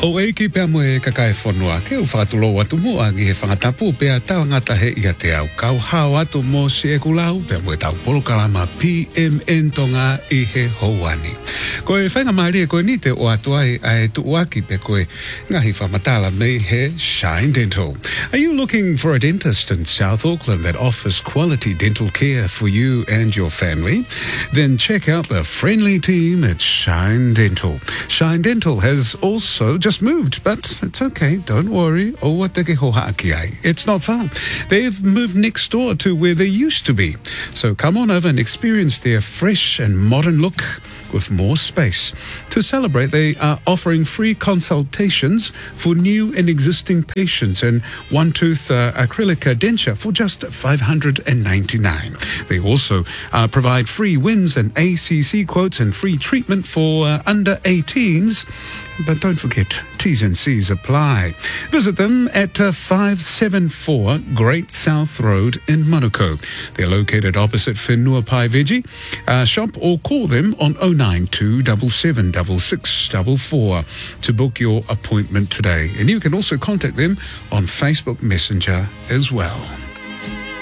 O eki pea mo e kakai whanua, ke u whakatulo atu mo angi he whangatapu pea tau ngata he ia te au. Kau hao atu mo si e kulau, pea mo e tau polokalama PMN tonga I he houani. Ko e whainga maari e koe ni te o atu ai tu waki pe koe ngahi whamatala me he Shine Dental. Are you looking for a dentist in South Auckland that offers quality dental care for you and your family? Then check out the friendly team at Shine Dental. Shine Dental has also just moved, but it's okay, don't worry. It's not far. They've moved next door to where they used to be. So come on over and experience their fresh and modern look with more space. To celebrate, they are offering free consultations for new and existing patients and one-tooth acrylic denture for just $599. They also provide free wins and ACC quotes and free treatment for under 18s. But don't forget, T's and C's apply. Visit them at 574 Great South Road in Manukau. They're located opposite Whenua Pai Veggie shop, or call them on 092 776644 to book your appointment today. And you can also contact them on Facebook Messenger as well.